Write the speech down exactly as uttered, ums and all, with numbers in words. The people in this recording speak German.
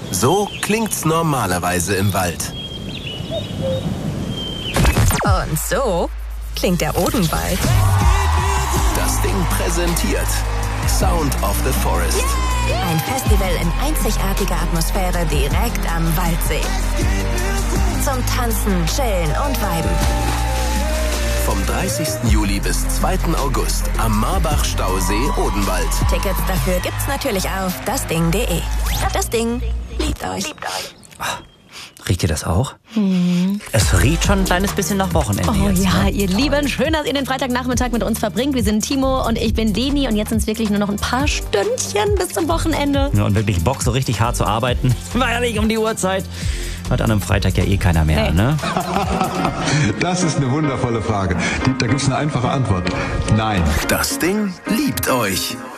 So klingt's normalerweise im Wald. Und so klingt der Odenwald. Das Ding präsentiert Sound of the Forest. Ein Festival in einzigartiger Atmosphäre direkt am Waldsee. Zum Tanzen, Chillen und Viben. Vom dreißigsten Juli bis zweiten August am Marbach-Stausee Odenwald. Tickets dafür gibt's natürlich auf dasding punkt de. Das Ding liebt euch. Riecht ihr das auch? Hm. Es riecht schon ein kleines bisschen nach Wochenende Oh jetzt, ja, ne? ihr Lieben, schön, dass ihr den Freitagnachmittag mit uns verbringt. Wir sind Timo und ich bin Leni und jetzt sind es wirklich nur noch ein paar Stündchen bis zum Wochenende. Ja, und wirklich Bock, so richtig hart zu arbeiten. War ja nicht um die Uhrzeit. Hat an einem Freitag ja eh keiner mehr, Nee. ne? Das ist eine wundervolle Frage. Die, da gibt es eine einfache Antwort. Nein. Das Ding liebt euch.